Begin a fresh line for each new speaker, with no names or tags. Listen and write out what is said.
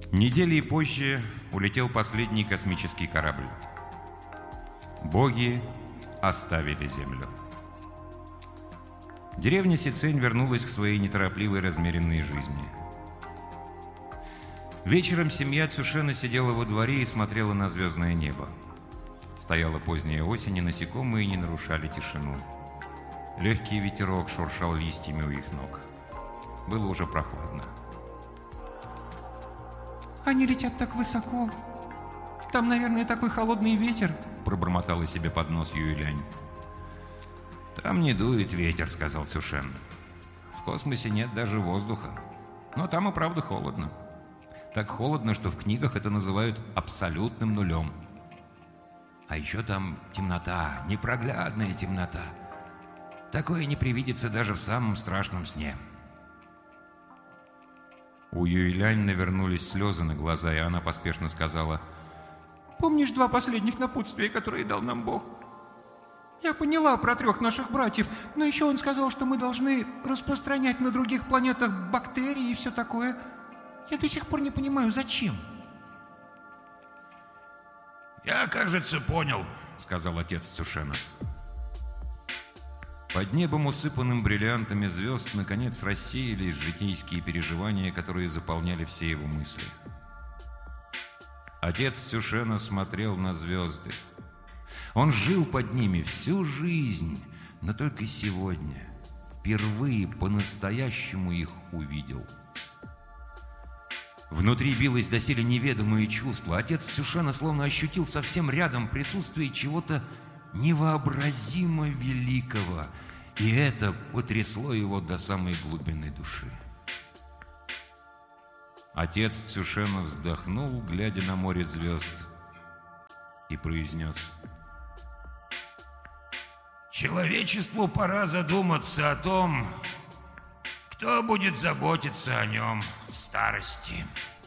Недели позже улетел последний космический корабль. Боги оставили Землю. Деревня Сицень вернулась к своей неторопливой, размеренной жизни. Вечером семья Цюшена сидела во дворе и смотрела на звездное небо. Стояла поздняя осень, и насекомые не нарушали тишину. Легкий ветерок шуршал листьями у их ног. Было уже прохладно.
«Они летят так высоко. Там, наверное, такой холодный ветер», —
пробормотала себе под нос Юйлянь. «Там не дует ветер», — сказал Цюшен. «В космосе нет даже воздуха. Но там и правда холодно. Так холодно, что в книгах это называют абсолютным нулем. А еще там темнота, непроглядная темнота. Такое не привидится даже в самом страшном сне». У Юйлянь навернулись слезы на глаза, и она поспешно сказала:
«Помнишь 2 последних напутствия, которые дал нам Бог? Я поняла про 3 наших братьев, но еще он сказал, что мы должны распространять на других планетах бактерии и все такое. Я до сих пор не понимаю, зачем».
«Я, кажется, понял»,
— сказал отец Цюшена. Под небом, усыпанным бриллиантами звезд, наконец рассеялись житейские переживания, которые заполняли все его мысли. Отец Цюшена смотрел на звезды. Он жил под ними всю жизнь, но только сегодня, впервые по-настоящему их увидел. Внутри билось доселе неведомое чувство. Отец Цюшена словно ощутил совсем рядом присутствие чего-то невообразимо великого, и это потрясло его до самой глубины души. Отец Цюшена вздохнул, глядя на море звезд, и произнес:
«Человечеству пора задуматься о том, кто будет заботиться о нем в старости».